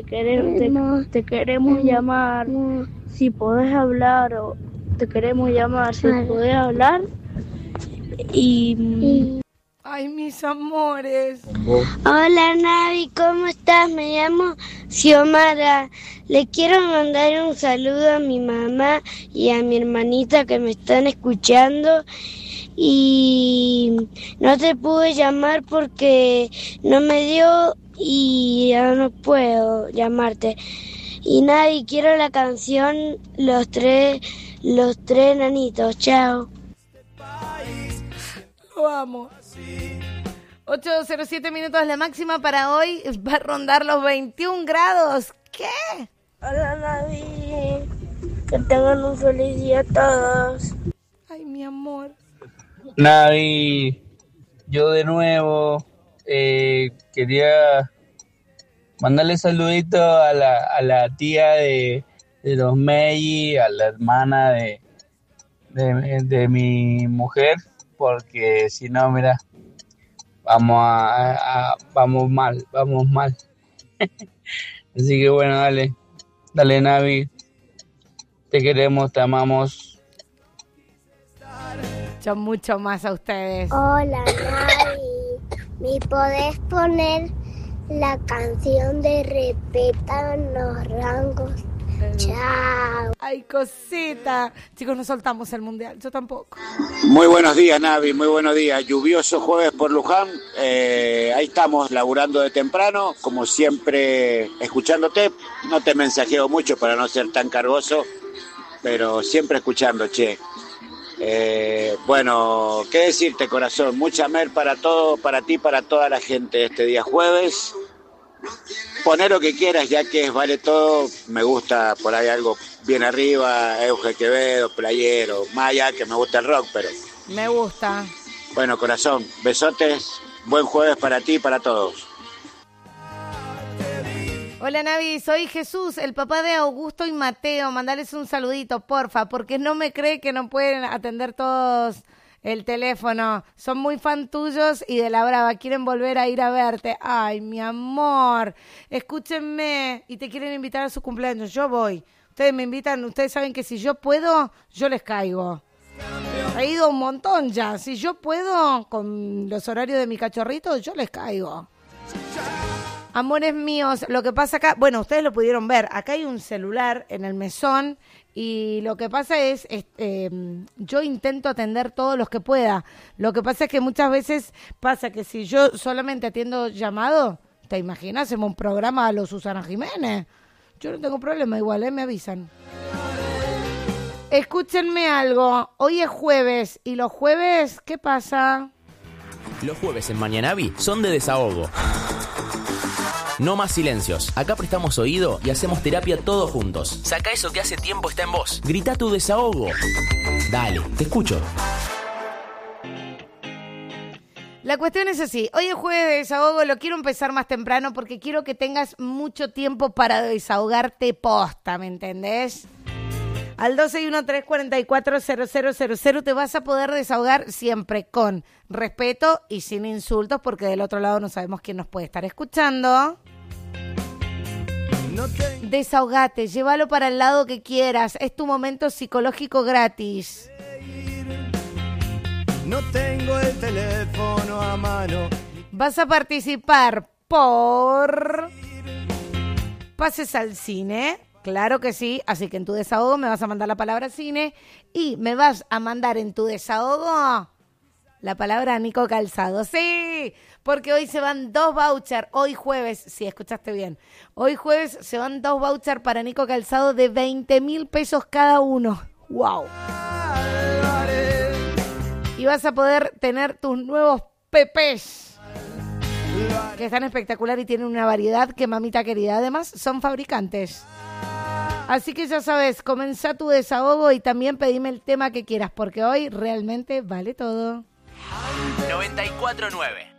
Te queremos llamar. Si podés hablar, o te queremos llamar. Si podés hablar. Y Ay, mis amores. Hola Navi, ¿cómo estás? Me llamo Xiomara. Le quiero mandar un saludo a mi mamá y a mi hermanita que me están escuchando. Y no te pude llamar porque no me dio y ya no puedo llamarte. Y Navi, quiero la canción Los tres nanitos. Chao. Lo amo. 8:07 minutos la máxima para hoy. Va a rondar los 21 grados. ¿Qué? hola Navi, que tengan un feliz día todos. Ay, mi amor. Navi, yo de nuevo quería mandarle saludito a la tía de los Meiji, a la hermana de mi mujer, porque si no, mira, vamos mal. Así que bueno, dale Navi, te queremos, te amamos. Yo mucho más a ustedes. Hola Navi, ¿me podés poner la canción de Respetan los Rangos? Chao. Ay, cosita. Chicos, no soltamos el mundial. Yo tampoco. Muy buenos días, Navi, muy buenos días. Lluvioso jueves por Luján. Ahí estamos, laburando de temprano, como siempre, escuchándote. No te mensajeo mucho para no ser tan cargoso, pero siempre escuchando, che. Bueno, ¿qué decirte, corazón? Mucha mer para todo, para ti, para toda la gente este día jueves. Poner lo que quieras, ya que vale todo. Me gusta por ahí algo bien arriba, Euge Quevedo, Playero, Maya, que me gusta el rock, pero... Me gusta. Bueno, corazón, besotes, buen jueves para ti y para todos. Hola Navi, soy Jesús, el papá de Augusto y Mateo. Mandales un saludito, porfa, porque no me cree que no pueden atender todos el teléfono. Son muy fan tuyos y de la brava. Quieren volver a ir a verte. Ay, mi amor, escúchenme. Y te quieren invitar a su cumpleaños. Yo voy. Ustedes me invitan, ustedes saben que si yo puedo, yo les caigo. He ido un montón ya. Si yo puedo, con los horarios de mi cachorrito, yo les caigo. Amores míos, lo que pasa acá, bueno, ustedes lo pudieron ver, acá hay un celular en el mesón y lo que pasa es, yo intento atender todos los que pueda. Lo que pasa es que muchas veces pasa que si yo solamente atiendo llamado, ¿te imaginas? Hacemos un programa a los Susana Jiménez. Yo no tengo problema, igual, me avisan. Escúchenme algo, hoy es jueves y los jueves, ¿qué pasa? Los jueves en Mañanavi son de desahogo. No más silencios. Acá prestamos oído y hacemos terapia todos juntos. Saca eso que hace tiempo está en vos. Grita tu desahogo. Dale, te escucho. La cuestión es así. Hoy es jueves de desahogo. Lo quiero empezar más temprano porque quiero que tengas mucho tiempo para desahogarte posta, ¿me entendés? Al 261-344-0000 te vas a poder desahogar siempre con respeto y sin insultos, porque del otro lado no sabemos quién nos puede estar escuchando. Desahogate, llévalo para el lado que quieras. Es tu momento psicológico gratis. No tengo el teléfono a mano. Vas a participar por pases al cine. Claro que sí, así que en tu desahogo me vas a mandar la palabra cine y me vas a mandar en tu desahogo la palabra Nico Calzado. Sí, porque hoy se van 2 vouchers, hoy jueves, sí, escuchaste bien, hoy jueves se van 2 vouchers para Nico Calzado de 20.000 pesos cada uno. ¡Wow! Y vas a poder tener tus nuevos pepés, que están espectacular y tienen una variedad que mamita querida. Además, son fabricantes. Así que ya sabes, comenzá tu desahogo y también pedime el tema que quieras, porque hoy realmente vale todo. 94.9